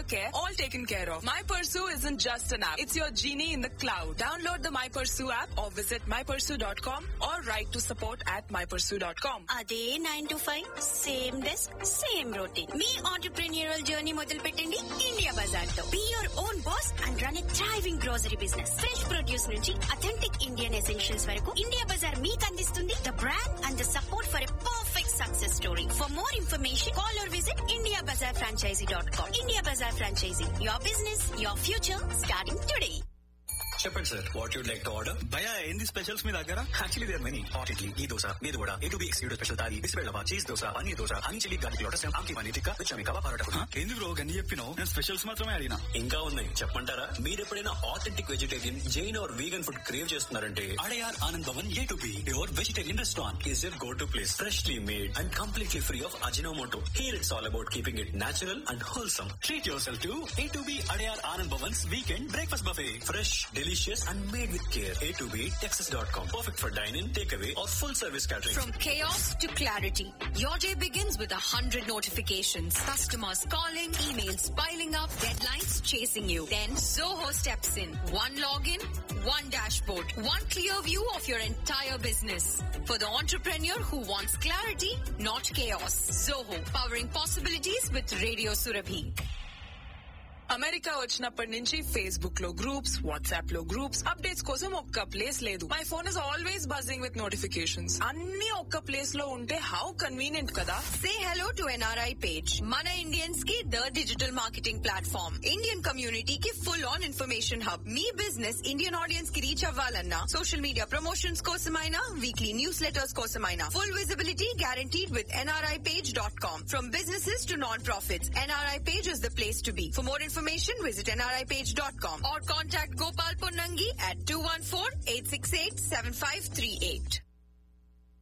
care, all taken care of. My Pursue isn't just an app. It's your genie in the cloud. Download the My Pursue app or visit mypursue.com or write to support@mypursue.com. అదే 9 to 5 same desk same routine. Me entrepreneurial journey మొదలు పెట్టండి India Bazaar తో. Be your own boss and run a thriving grocery business. Fresh produce నుంచి authentic Indian essentials వరకు India Bazaar మీకు అందిస్తుంది the brand and the support for a perfect success story. For more information call or visit indiabazarfranchisee.com. India Bazaar Franchisee, your business, your future, starting today. చెప్పండి sir, what you'd like to order? భయ ఏంది specials మీ దగ్గర? Actually there many. Hot idli, ఈ దోశ, మీద కూడా A2B excluded special తాలి, బిస్బెల్లవా, cheese dosa, paneer dosa, honey chilli garlic lotus, ఆమ్కి paneer tikka, విచమి kebab parotta. ఏంది bro గన్ని చెప్పినావు? నేను స్పెషల్స్ మాత్రమే అడిగినా. ఇంకా ఉన్నాయి చెప్పంటారా? మీరు ఎప్పుడైనా authentic vegetarian, Jain are vegan food crave చేస్తున్నారంటే Adyar Anand Bhavan A2B your vegetarian restaurant is your go to place. Freshly made and completely free of Ajinomoto. Here it's all about keeping it natural and wholesome. Treat your self to A2B Adyar Anand Bhavan's weekend breakfast buffet. Fresh, delicious and made with care. A2B Texas.com. Perfect for dine-in, takeaway or full service catering. From chaos to clarity, your day begins with 100 notifications. Customers calling, emails piling up, deadlines chasing you. Then Zoho steps in. One login, one dashboard, one clear view of your entire business. For the entrepreneur who wants clarity, not chaos. Zoho, powering possibilities with Radio Surabhi. America వచ్చినప్పటి నుంచి Facebook లో groups, WhatsApp లో groups, updates కోసం ఒక్క place లేదు. My phone is always buzzing with notifications. అన్ని ఒక్క place లో ఉంటే హౌ కన్వీనియంట్ కదా. సే హలో టు NRI పేజ్. మన ఇండియన్స్ కి the digital marketing platform. Indian community కి full on information hub. Me business Indian audience కి రీచ్ అవ్వాలన్నా, సోషల్ మీడియా ప్రమోషన్స్ కోసమైనా, వీక్లీ న్యూస్ లెటర్స్ కోసమైనా, full visibility guaranteed with NRIpage.com. From businesses to non-profits, NRI page is the place to be. For more information, visit NRIpage.com or contact Gopal Ponnangi at 214-868-7538.